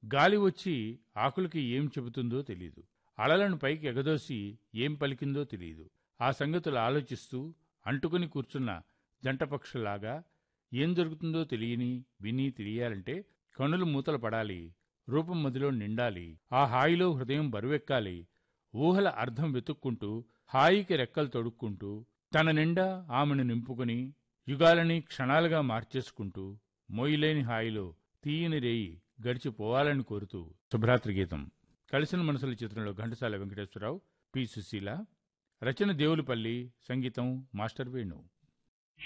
గాలి వచ్చి ఆకులకి ఏం చెబుతుందో తెలీదు. అలలను పైకి ఎగదోసి ఏం పలికిందో తెలీదు. ఆ సంగతులు ఆలోచిస్తూ అంటుకుని కూర్చున్న జంటపక్షుల్లాగా ఏం జరుగుతుందో తెలియని విని తెలియాలంటే కనులు మూతలు పడాలి, రూపం మదిలో నిండాలి, ఆ హాయిలో హృదయం బరువెక్కాలి. ఊహల అర్థం వెతుక్కుంటూ హాయికి రెక్కలు తొడుక్కుంటూ తన నిండా ఆమెను నింపుకుని యుగాలని క్షణాలుగా మార్చేసుకుంటూ మోయిలేని హాయిలో తీయని రేయి గడిచిపోవాలని కోరుతూ శుభరాత్రి గీతం. కలిసిన మనసుల చిత్రంలో ఘంటసాల వెంకటేశ్వరరావు, పి. సుశీల. రచన దేవులపల్లి, సంగీతం మాస్టర్ వేణు.